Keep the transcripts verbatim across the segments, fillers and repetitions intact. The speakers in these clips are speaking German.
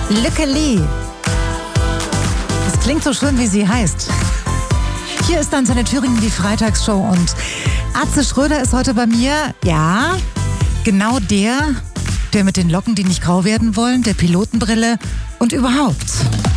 Lücke Lee. Das klingt so schön, wie sie heißt. Hier ist dann seine Thüringen die Freitagsshow und Atze Schröder ist heute bei mir. Ja, genau der, der mit den Locken, die nicht grau werden wollen, der Pilotenbrille und überhaupt.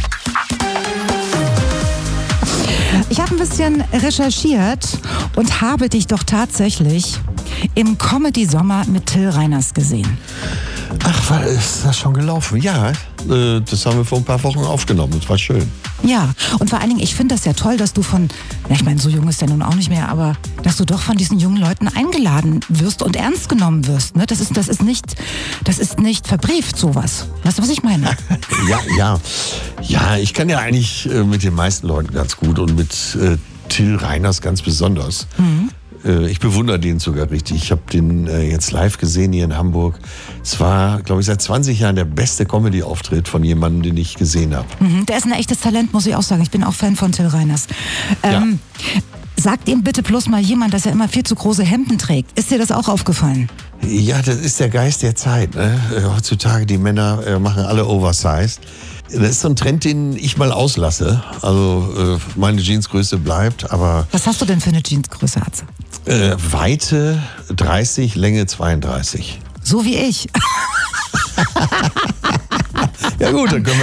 Ich habe ein bisschen recherchiert und habe dich doch tatsächlich im Comedy-Sommer mit Till Reiners gesehen. Ach, war, ist das schon gelaufen? Ja, äh, das haben wir vor ein paar Wochen aufgenommen. Das war schön. Ja, und vor allen Dingen, ich finde das ja toll, dass du von, ja, ich meine, so jung ist der nun auch nicht mehr, aber dass du doch von diesen jungen Leuten eingeladen wirst und ernst genommen wirst. Ne? Das ist, das ist nicht, das ist nicht verbrieft, sowas. Weißt du, was ich meine? ja, ja. Ja, ich kann ja eigentlich äh, mit den meisten Leuten ganz gut und mit äh, Till Reiners ganz besonders. Mhm. Ich bewundere den sogar richtig. Ich habe den äh, jetzt live gesehen hier in Hamburg. Es war, glaube ich, seit zwanzig Jahren der beste Comedy-Auftritt von jemandem, den ich gesehen habe. Mhm, der ist ein echtes Talent, muss ich auch sagen. Ich bin auch Fan von Till Reiners. Ähm, ja. Sagt ihm bitte bloß mal jemand, dass er immer viel zu große Hemden trägt. Ist dir das auch aufgefallen? Ja, das ist der Geist der Zeit. Ne? Heutzutage, die Männer äh, machen alle oversized. Das ist so ein Trend, den ich mal auslasse. Also äh, meine Jeansgröße bleibt, aber... Was hast du denn für eine Jeansgröße, Atze? Äh, Weite dreißig, Länge zweiunddreißig. So wie ich. Ja gut, dann können wir